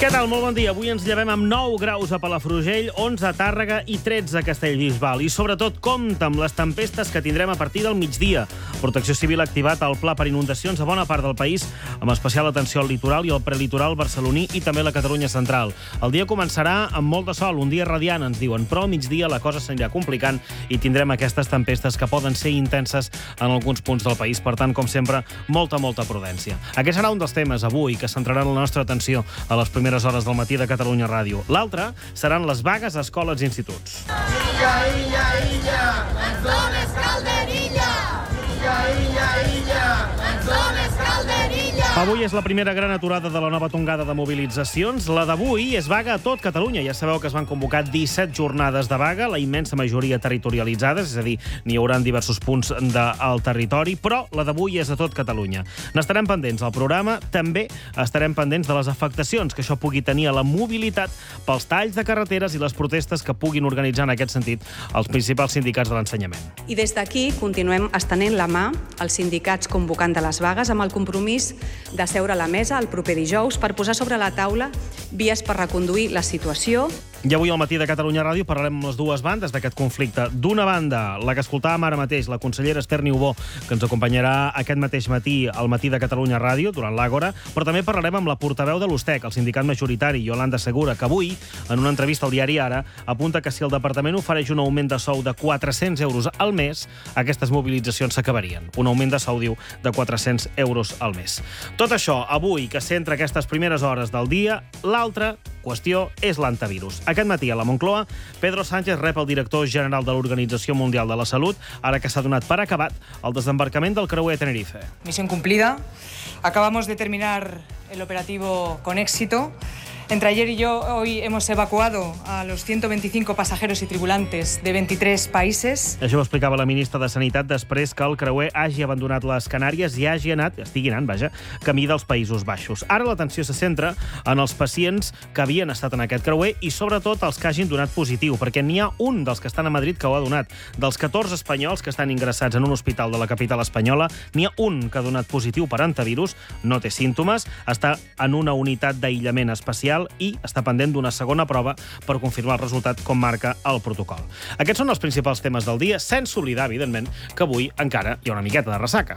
Què tal? Molt bon dia. Avui ens llevem amb 9 graus a Palafrugell, 11 a Tàrrega i 13 a Castellbisbal. I sobretot compta amb les tempestes que tindrem a partir del migdia. Protecció Civil ha activat el pla per inundacions a bona part del país, amb especial atenció al litoral i al prelitoral barceloní i també a la Catalunya central. El dia començarà amb molt de sol, un dia radiant, ens diuen, però al migdia la cosa s'anirà complicant i tindrem aquestes tempestes que poden ser intenses en alguns punts del país. Per tant, com sempre, molta prudència. Aquest serà un dels temes avui que centraran la nostra atenció a les primeres hores del matí de Catalunya Ràdio. L'altre seran les vagues a escoles i instituts. Illa, illa, illa, ens dones calderilla. Illa, illa, illa, ens dones calderilla. Avui és la primera gran aturada de la nova tongada de mobilitzacions. La d'avui és vaga a tot Catalunya. Ja sabeu que es van convocar 17 jornades de vaga, la immensa majoria territorialitzades, és a dir, n'hi haurà en diversos punts del territori, però la d'avui és a tot Catalunya. N'estarem pendents al programa, també estarem pendents de les afectacions que això pugui tenir a la mobilitat pels talls de carreteres i les protestes que puguin organitzar en aquest sentit els principals sindicats de l'ensenyament. I des d'aquí continuem estenent la mà als sindicats convocant de les vagues amb el compromís de seure a la mesa el proper dijous per posar sobre la taula vies per reconduir la situació. I avui al matí de Catalunya Ràdio parlarem amb les dues bandes d'aquest conflicte. D'una banda, la que escoltàvem ara mateix, la consellera Esther Niubó, que ens acompanyarà aquest mateix matí al matí de Catalunya Ràdio, durant l'Àgora, però també parlarem amb la portaveu de l'USTEC, el sindicat majoritari, Yolanda Segura, que avui, en una entrevista al diari Ara, apunta que si el departament ofereix un augment de sou de 400 euros al mes, aquestes mobilitzacions s'acabarien. Un augment de sou, diu, de 400 euros al mes. Tot això, avui, que centra aquestes primeres hores del dia, l'altra qüestió és l'antivirus. Aquest matí a la Moncloa, Pedro Sánchez rep el director general de l'Organització Mundial de la Salut, ara que s'ha donat per acabat el desembarcament del creuer Tenerife. Misión cumplida. Acabamos de terminar el operativo con éxito. Entre ayer y yo, hoy hemos evacuado a los 125 pasajeros y tripulantes de 23 países. Això ho explicava la ministra de Sanitat després que el creuer hagi abandonat les Canàries i estigui anant, camí dels Països Baixos. Ara l'atenció se centra en els pacients que havien estat en aquest creuer i sobretot els que hagin donat positiu, perquè n'hi ha un dels que estan a Madrid que ho ha donat. Dels 14 espanyols que estan ingressats en un hospital de la capital espanyola, n'hi ha un que ha donat positiu per antivirus, no té símptomes, està en una unitat d'aïllament especial i està pendent d'una segona prova per confirmar el resultat com marca el protocol. Aquests són els principals temes del dia, sense oblidar, evidentment, que avui encara hi ha una miqueta de ressaca.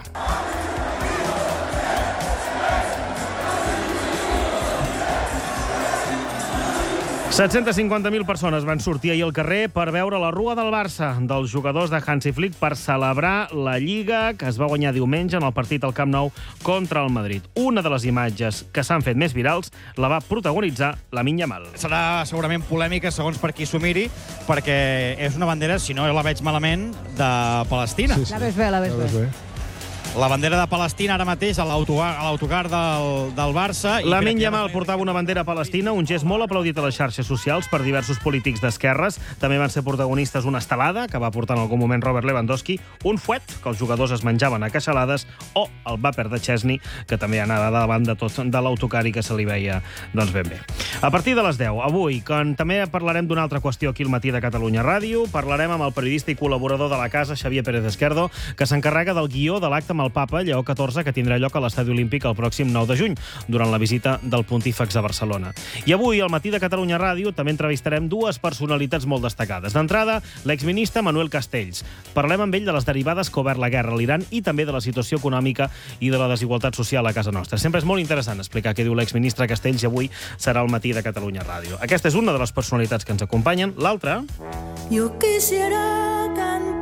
750.000 persones van sortir ahir al carrer per veure la rua del Barça dels jugadors de Hansi Flick per celebrar la Lliga que es va guanyar diumenge en el partit al Camp Nou contra el Madrid. Una de les imatges que s'han fet més virals la va protagonitzar Lamine Yamal. Serà segurament polèmica segons per qui s'ho miri, perquè és una bandera, si no la veig malament, de Palestina. Sí. La ves bé. La bandera de Palestina ara mateix a l'autocar del Barça. Lamine Yamal portava una bandera palestina, un gest molt aplaudit a les xarxes socials per diversos polítics d'esquerres. També van ser protagonistes una estelada, que va portar en algun moment Robert Lewandowski, un fuet, que els jugadors es menjaven a queixalades, o el vàper de Chesney, que també anava davant de tot de l'autocar i que se li veia ben bé. A partir de les 10, avui, quan també parlarem d'una altra qüestió aquí al matí de Catalunya Ràdio, parlarem amb el periodista i col·laborador de la casa, Xavier Pérez Esquerdo, que s'encarrega del guió de l'acte amb el papa Lleó XIV, que tindrà lloc a l'Estadi Olímpic el pròxim 9 de juny, durant la visita del Pontífex a Barcelona. I avui, al matí de Catalunya Ràdio, també entrevistarem dues personalitats molt destacades. D'entrada, l'exministre Manuel Castells. Parlem amb ell de les derivades que ha obert la guerra a l'Iran i també de la situació econòmica i de la desigualtat social a casa nostra. Sempre és molt interessant explicar què diu l'exministre Castells i avui serà al matí de Catalunya Ràdio. Aquesta és una de les personalitats que ens acompanyen. L'altra... Yo quisiera cantar.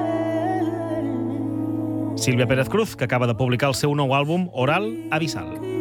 Sílvia Pérez Cruz, que acaba de publicar el seu nou àlbum Oral Abissal.